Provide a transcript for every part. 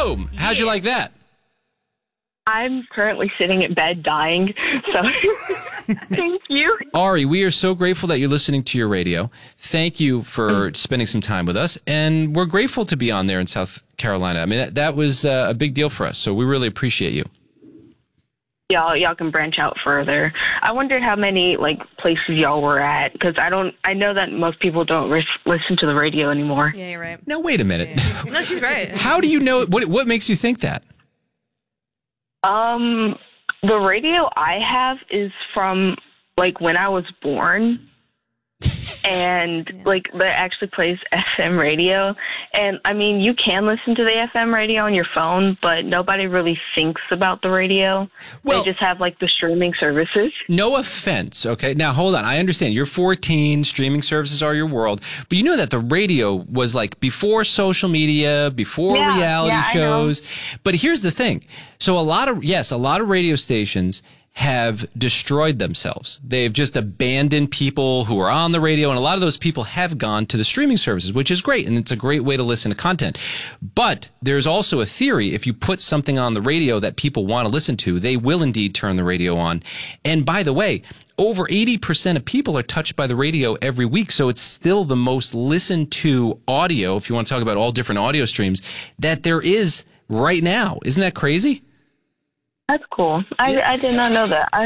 Boom! How'd you like that? I'm currently sitting in bed dying, so thank you. Ari, we are so grateful that you're listening to your radio. Thank you for spending some time with us, and we're grateful to be on there in South Carolina. I mean, that was a big deal for us, so we really appreciate you. Y'all can branch out further. I wondered how many places y'all were at, because I know that most people don't listen to the radio anymore. Yeah, you're right. Now wait a minute. Yeah. No, she's right. How do you know? What makes you think that? The radio I have is from when I was born, and that actually plays FM radio. And I mean, you can listen to the FM radio on your phone, but nobody really thinks about the radio. Well, they just have the streaming services. No offense, okay? Now hold on. I understand you're 14, streaming services are your world, but you know that the radio was before social media, before reality shows. But here's the thing. So a lot of radio stations have destroyed themselves. They've just abandoned people who are on the radio, and a lot of those people have gone to the streaming services, which is great, and it's a great way to listen to content. But there's also a theory, if you put something on the radio that people want to listen to, they will indeed turn the radio on. And by the way, over 80% of people are touched by the radio every week, so it's still the most listened to audio, if you want to talk about all different audio streams, that there is right now. Isn't that crazy? That's cool. I did not know that.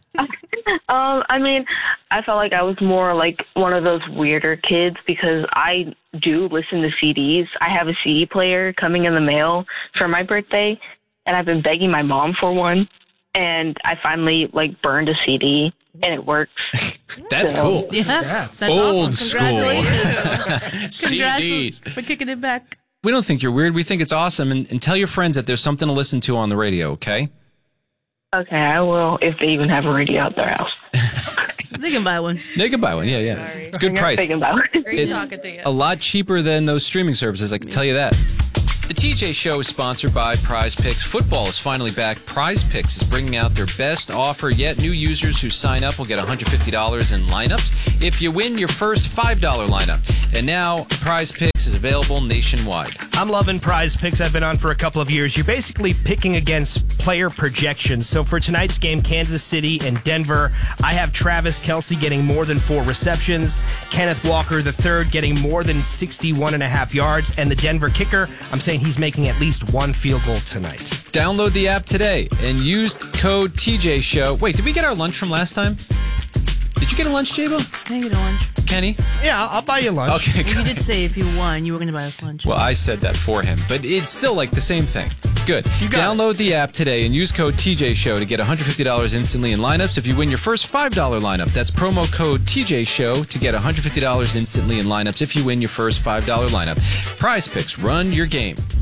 I mean, I felt like I was more one of those weirder kids because I do listen to CDs. I have a CD player coming in the mail for my birthday, and I've been begging my mom for one, and I finally burned a CD, and it works. That's cool. Yeah, that's old awesome. school. Congratulations for kicking it back. We don't think you're weird. We think it's awesome. And tell your friends that there's something to listen to on the radio, okay? Okay, I will, if they even have a radio at their house. They can buy one. They can buy one, yeah. It's a good price. They can buy one. It's a lot cheaper than those streaming services, I can tell you that. The TJ Show is sponsored by Prize Picks. Football is finally back. Prize Picks is bringing out their best offer yet. New users who sign up will get $150 in lineups if you win your first $5 lineup. And now Prize Picks is available nationwide. I'm loving Prize Picks. I've been on for a couple of years. You're basically picking against player projections. So for tonight's game, Kansas City and Denver, I have Travis Kelce getting more than 4 receptions, Kenneth Walker III getting more than 61.5 yards, and the Denver kicker, I'm saying he's making at least 1 field goal tonight. Download the app today and use code TJ Show. Wait, did we get our lunch from last time? Did you get a lunch, J-Bo? I didn't get a lunch. Kenny? Yeah, I'll buy you lunch. Okay, You did say if you won, you were going to buy us lunch. Well, I said that for him, but it's still the same thing. Good. Download the app today and use code TJ Show to get $150 instantly in lineups if you win your first $5 lineup. That's promo code TJ Show to get $150 instantly in lineups if you win your first $5 lineup. Prize Picks, run your game.